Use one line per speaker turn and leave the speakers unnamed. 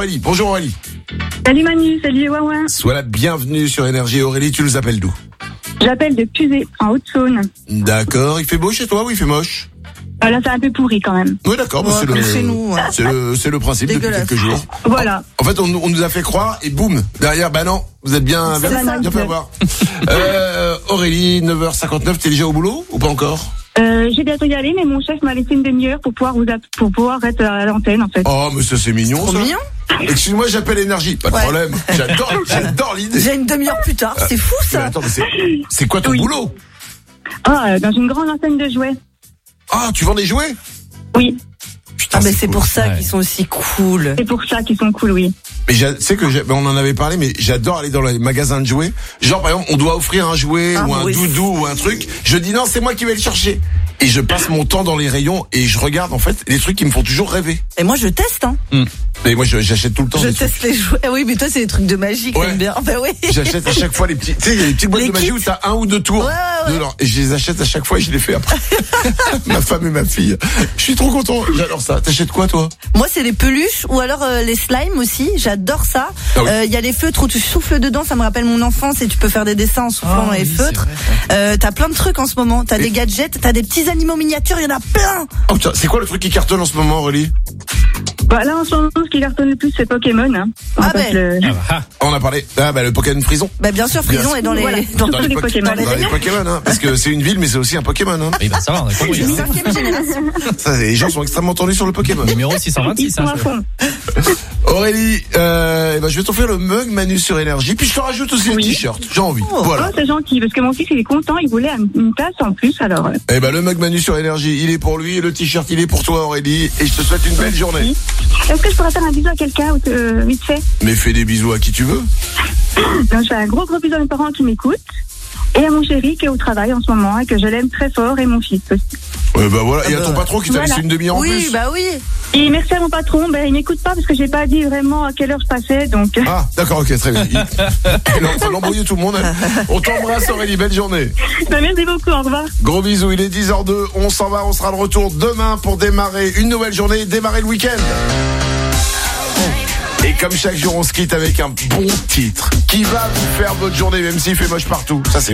Aurélie. Bonjour Aurélie.
Salut Manu, salut Wawa.
Sois la bienvenue sur Énergie. Aurélie, tu nous appelles d'où?
J'appelle de Puzé, en Haute-Saône.
D'accord. Il fait beau chez toi ou il fait moche?
Là, c'est un peu pourri quand même.
Oui, d'accord.
Ouais,
c'est
comme chez nous, ouais.
c'est le principe depuis
Dégueulasse.
quelques jours.
Voilà.
En fait, on nous a fait croire et boum, derrière, bah non, vous êtes bien fait avoir. Aurélie, 9h59, t'es déjà au boulot ou pas encore?
J'ai bientôt y aller, mais mon chef m'a laissé une demi-heure pour pouvoir être à l'antenne en fait.
Oh, mais ça c'est mignon.
Trop
ça.
mignon.
Excuse-moi, j'appelle Énergie. Pas de problème. J'adore l'idée.
J'ai une demi-heure plus tard, c'est fou
Mais
ça.
attends, mais c'est quoi ton boulot?
Dans une grande enseigne de jouets.
Ah, tu vends des jouets?
Oui,
Putain,
Ah mais
c'est
c'est
cool.
pour ça qu'ils sont aussi cool.
c'est pour ça qu'ils sont cool, oui.
Mais tu sais que on en avait parlé, mais j'adore aller dans les magasins de jouets. Genre par exemple, on doit offrir un jouet ou un
oui.
doudou ou un truc. Je dis non, c'est moi qui vais le chercher. Et je passe mon temps dans les rayons et je regarde en fait les trucs qui me font toujours rêver.
Et moi je teste hein.
Et moi j'achète tout le temps.
Je
des
teste les jouets. Ah oui mais toi c'est des trucs de magie que
Ouais.
t'aimes bien. Bah oui.
trucs. J'achète à chaque fois les petits. Tu sais, il y a les petites boîtes
Les
de magie
kits.
où t'as un ou deux tours
Ouais.
dedans. Et je les achète à chaque fois et je les fais après. Ma femme et ma fille. Je suis trop content. J'adore ça. T'achètes quoi toi?
Moi c'est les peluches ou alors les slimes aussi. J'adore ça.
Ah oui.
Il y a les feutres où tu souffles dedans. Ça me rappelle mon enfance et tu peux faire des dessins en soufflant dans les feutres. T'as plein de trucs en ce moment. T'as des gadgets. T'as des petits animaux miniatures. Il y en a plein.
Oh putain, c'est quoi le truc qui cartonne en ce moment, Aurélie?
Là, en ce moment, ce qui cartonne le plus, c'est Pokémon. Hein.
Ah
En fait,
ben.
On a parlé. Le Pokémon Prison.
Bah bien sûr Frison
Bien
est dans les
Voilà.
dans
Dans les Pokémon.
Dans les Pokémon, hein, parce que c'est une ville, mais c'est aussi un Pokémon. Hein.
Oui, bah ça va, on a compris.
une 5e génération.
Ça, les gens sont extrêmement tendus sur le Pokémon.
Numéro
Ils
626,
sont à fond.
Aurélie, je vais t'offrir le mug Manu sur Énergie, puis je te rajoute aussi le
Oui.
t-shirt. J'ai envie.
Oh.
Voilà.
C'est gentil, parce que mon fils, il est content, il voulait une tasse en plus, alors...
Le mug Manu sur Énergie, il est pour lui, et le t-shirt, il est pour toi, Aurélie, et je te souhaite une belle journée.
Est-ce que je pourrais faire un bisou à quelqu'un, vite fait?
Mais fais des bisous à qui tu veux.
Donc, je fais un gros bisou à mes parents qui m'écoutent, et à mon chéri qui est au travail en ce moment, et que je l'aime très fort, et mon fils aussi.
Voilà. Et à ton patron qui t'a
Voilà.
laissé une demi-heure en
Oui
plus.
bah oui.
Et merci à mon patron, il m'écoute pas parce que j'ai pas dit vraiment à quelle heure je passais, donc...
Ah, d'accord, ok, très bien. Il est en train d'embrouiller tout le monde. On t'embrasse, Aurélie, belle journée.
Merci beaucoup, au revoir.
Gros bisous, il est 10h02, on s'en va, on sera de retour demain pour démarrer une nouvelle journée, démarrer le week-end. Et comme chaque jour, on se quitte avec un bon titre qui va vous faire votre journée, même s'il fait moche partout. Ça, c'est